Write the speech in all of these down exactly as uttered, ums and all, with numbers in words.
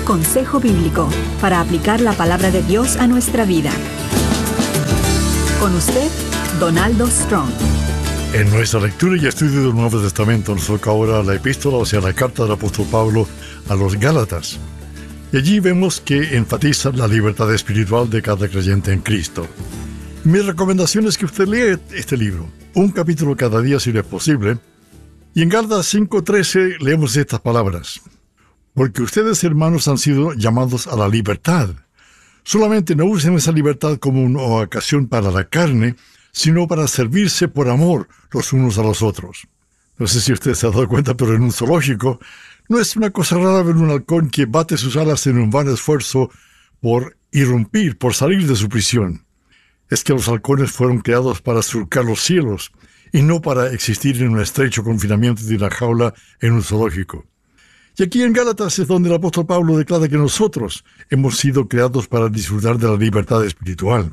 Consejo Bíblico para aplicar la palabra de Dios a nuestra vida. Con usted, Donaldo Strong. En nuestra lectura y estudio del Nuevo Testamento nos toca ahora la epístola, o sea, la carta del apóstol Pablo a los Gálatas. Y allí vemos que enfatiza la libertad espiritual de cada creyente en Cristo. Mi recomendación es que usted lea este libro, un capítulo cada día si es posible. Y en Gálatas cinco trece leemos estas palabras: porque ustedes, hermanos, han sido llamados a la libertad. Solamente no usen esa libertad como una ocasión para la carne, sino para servirse por amor los unos a los otros. No sé si usted se ha dado cuenta, pero en un zoológico no es una cosa rara ver un halcón que bate sus alas en un vano esfuerzo por irrumpir, por salir de su prisión. Es que los halcones fueron creados para surcar los cielos y no para existir en un estrecho confinamiento de una jaula en un zoológico. Y aquí en Gálatas es donde el apóstol Pablo declara que nosotros hemos sido creados para disfrutar de la libertad espiritual.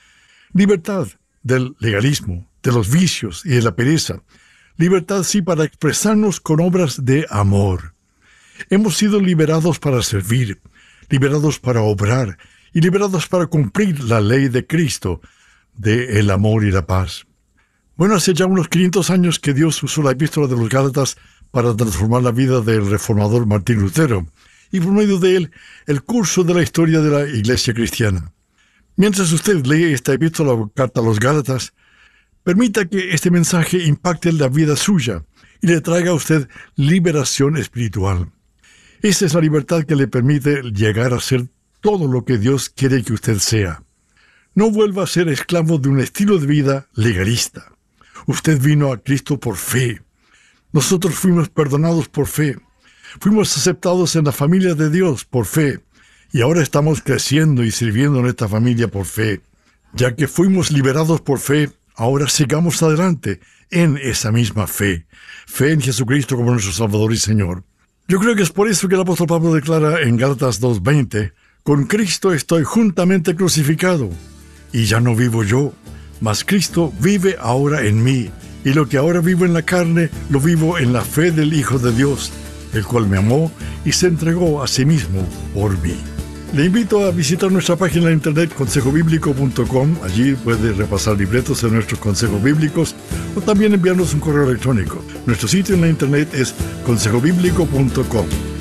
Libertad del legalismo, de los vicios y de la pereza. Libertad, sí, para expresarnos con obras de amor. Hemos sido liberados para servir, liberados para obrar y liberados para cumplir la ley de Cristo, de el amor y la paz. Bueno, hace ya unos quinientos años que Dios usó la epístola de los Gálatas para transformar la vida del reformador Martín Lutero, y por medio de él, el curso de la historia de la Iglesia cristiana. Mientras usted lee esta epístola o carta a los Gálatas, permita que este mensaje impacte la vida suya y le traiga a usted liberación espiritual. Esa es la libertad que le permite llegar a ser todo lo que Dios quiere que usted sea. No vuelva a ser esclavo de un estilo de vida legalista. Usted vino a Cristo por fe. Nosotros fuimos perdonados por fe. Fuimos aceptados en la familia de Dios por fe. Y ahora estamos creciendo y sirviendo en esta familia por fe. Ya que fuimos liberados por fe, ahora sigamos adelante en esa misma fe. Fe en Jesucristo como nuestro Salvador y Señor. Yo creo que es por eso que el apóstol Pablo declara en Gálatas dos veinte: con Cristo estoy juntamente crucificado, y ya no vivo yo, mas Cristo vive ahora en mí, y lo que ahora vivo en la carne, lo vivo en la fe del Hijo de Dios, el cual me amó y se entregó a sí mismo por mí. Le invito a visitar nuestra página de internet consejo bíblico punto com. Allí puede repasar libretos de nuestros consejos bíblicos o también enviarnos un correo electrónico. Nuestro sitio en la internet es consejo bíblico punto com.